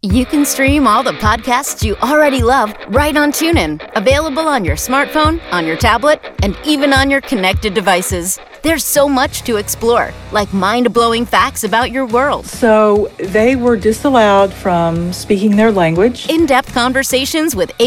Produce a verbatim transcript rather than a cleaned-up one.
You can stream all the podcasts you already love right on TuneIn. Available on your smartphone, on your tablet, and even on your connected devices. There's so much to explore, like mind-blowing facts about your world. So they were disallowed from speaking their language. In-depth conversations with